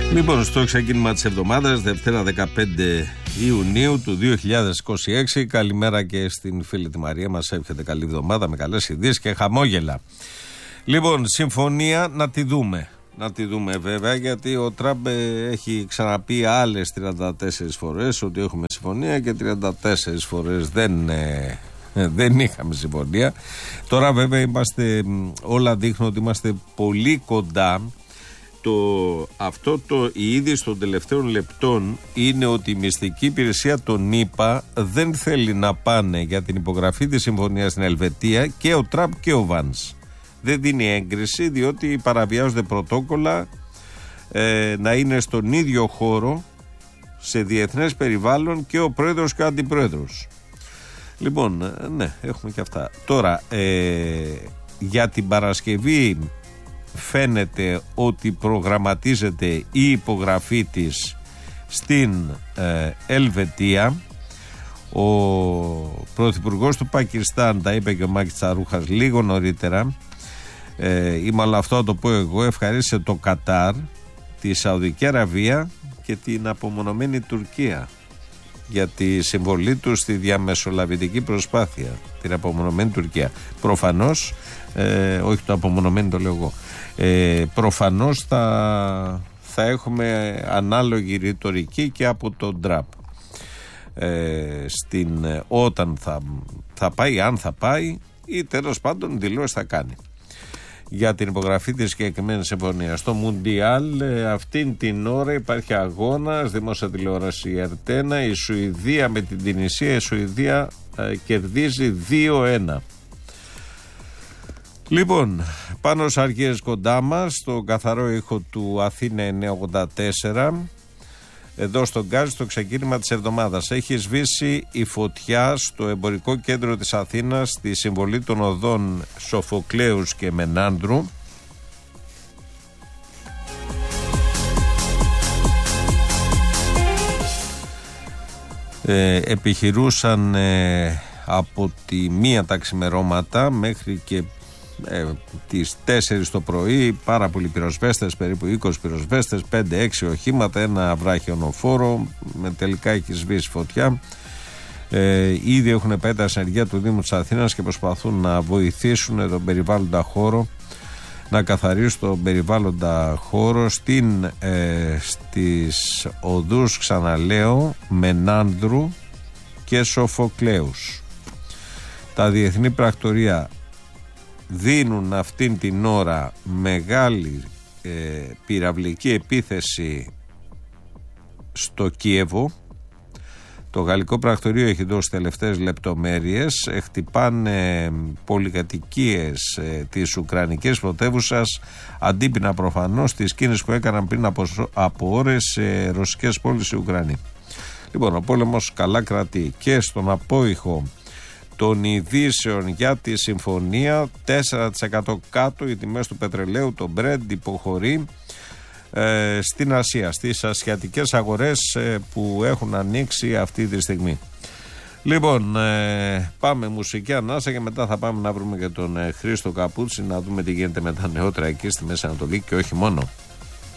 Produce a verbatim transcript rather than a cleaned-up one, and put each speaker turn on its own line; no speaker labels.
Λοιπόν, στο ξεκίνημα της εβδομάδας, Δευτέρα δεκαπέντε Ιουνίου του δύο χιλιάδες είκοσι έξι, καλημέρα και στην φίλη τη Μαρία, μας εύχεται καλή εβδομάδα με καλές ειδήσεις και χαμόγελα. Λοιπόν, συμφωνία να τη δούμε. Να τη δούμε βέβαια, γιατί ο Τραμπ έχει ξαναπεί άλλες τριάντα τέσσερις φορές ότι έχουμε συμφωνία και τριάντα τέσσερις φορές δεν, ε, δεν είχαμε συμφωνία. Τώρα βέβαια είμαστε, όλα δείχνουν ότι είμαστε πολύ κοντά. Το, αυτό το η είδηση των τελευταίων λεπτών είναι ότι η μυστική υπηρεσία των ΗΠΑ δεν θέλει να πάνε για την υπογραφή της συμφωνίας στην Ελβετία, και ο Τραμπ και ο Βάνς. Δεν δίνει έγκριση διότι παραβιάζονται πρωτόκολλα ε, να είναι στον ίδιο χώρο σε διεθνές περιβάλλον και ο πρόεδρος και ο αντιπρόεδρος. Λοιπόν, ναι, έχουμε και αυτά. Τώρα, ε, για την Παρασκευή φαίνεται ότι προγραμματίζεται η υπογραφή της στην ε, Ελβετία. Ο πρωθυπουργός του Πακιστάν, τα είπε και ο Μάκης Τσαρούχας λίγο νωρίτερα, ε, ή μάλλον αυτό θα το πω εγώ, ευχαρίστησε το Κατάρ, τη Σαουδική Αραβία και την απομονωμένη Τουρκία για τη συμβολή του στη διαμεσολαβητική προσπάθεια, την απομονωμένη Τουρκία. Προφανώς, ε, όχι το απομονωμένη το λέω εγώ, ε, προφανώς θα, θα έχουμε ανάλογη ρητορική και από τον Τραμπ. Ε, στην, όταν θα, θα πάει, αν θα πάει, ή τέλος πάντων δηλώσεις θα κάνει για την υπογραφή της συγκεκριμένης συμφωνίας. Στο Μουντιάλ ε, αυτήν την ώρα υπάρχει αγώνας, δημόσια τηλεόραση Ερτένα, η Σουηδία με την Τινησία. Η Σουηδία ε, κερδίζει δύο ένα. Λοιπόν, πάνω στις αρχές κοντά μας, στο καθαρό ήχο του Αθήνα εννιακόσια ογδόντα τέσσερα, εδώ στον Γκάζι, στο ξεκίνημα της εβδομάδας, έχει σβήσει η φωτιά στο εμπορικό κέντρο της Αθήνας στη συμβολή των οδών Σοφοκλέους και Μενάνδρου. Ε, επιχειρούσαν ε, από τη μία τα ξημερώματα μέχρι και Ε, τις τέσσερις το πρωί πάρα πολλοί πυροσβέστες, περίπου είκοσι πυροσβέστες, πέντε έξι οχήματα, ένα βράχιονοφόρο, με τελικά έχει σβήσει φωτιά. Ε, ήδη έχουν πάει τα συνεργεία του Δήμου της Αθήνας και προσπαθούν να βοηθήσουν τον περιβάλλοντα χώρο, να καθαρίσουν τον περιβάλλοντα χώρο στην, ε, στις οδούς, ξαναλέω, Μενάνδρου και Σοφοκλέους. Τα διεθνή πρακτορία δίνουν αυτήν την ώρα μεγάλη ε, πυραυλική επίθεση στο Κίεβο. Το γαλλικό πρακτορείο έχει δώσει τελευταίες λεπτομέρειες. Χτυπάνε πολυκατοικίες ε, της Ουκρανικής πρωτεύουσας, αντίπεινα προφανώς της κίνησης που έκαναν πριν από, από ώρες σε ρωσικές πόλεις οι Ουκρανοί. Λοιπόν, ο πόλεμος καλά κρατεί και στον απόϊχο των ειδήσεων για τη συμφωνία. Τέσσερα τοις εκατό κάτω οι τιμές του πετρελαίου, το Brent υποχωρεί ε, στην Ασία, στις ασιατικές αγορές ε, που έχουν ανοίξει αυτή τη στιγμή. Λοιπόν, ε, πάμε μουσική ανάσα και μετά θα πάμε να βρούμε και τον ε, Χρήστο Καπούτσι, να δούμε τι γίνεται με τα νεότερα εκεί στη Μέση Ανατολή και όχι μόνο.